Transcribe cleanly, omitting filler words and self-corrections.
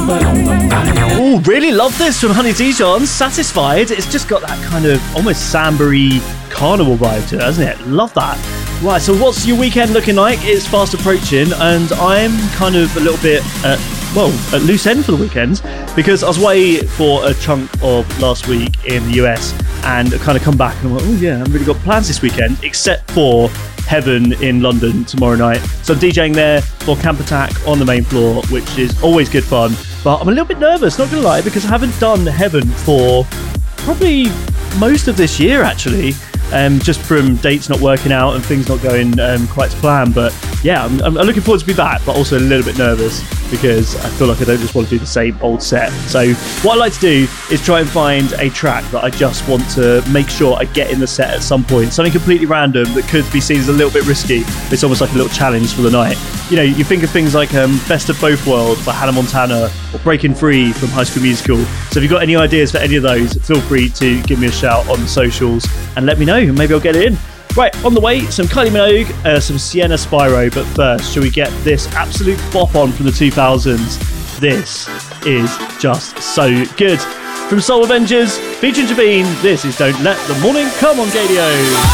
Oh, really love this from Honey Dijon. Satisfied. It's just got that kind of almost sambery carnival vibe to it, hasn't it? Love that. Right, so what's your weekend looking like? It's fast approaching, and I'm kind of a little bit at loose end for the weekend, because I was away for a chunk of last week in the US, and I kind of come back and I'm like, oh yeah, I haven't really got plans this weekend, except for Heaven in London tomorrow night. So I'm DJing there for Camp Attack on the main floor, which is always good fun. But I'm a little bit nervous, not gonna lie, because I haven't done Heaven for probably most of this year, actually. Just from dates not working out and things not going quite to plan. But yeah, I'm looking forward to be back, but also a little bit nervous because I feel like I don't just want to do the same old set. So what I like to do is try and find a track that I just want to make sure I get in the set at some point. Something completely random that could be seen as a little bit risky. It's almost like a little challenge for the night. You know, you think of things like Best of Both Worlds by Hannah Montana or Breaking Free from High School Musical. So if you've got any ideas for any of those, feel free to give me a shout on the socials and let me know. Maybe I'll get it in. Right, on the way, some Kylie Minogue, some Sienna Spyro, but first, shall we get this absolute bop on from the 2000s? This is just so good. From Soul Avengers, featuring Javine, this is Don't Let the Morning Come on Gadio.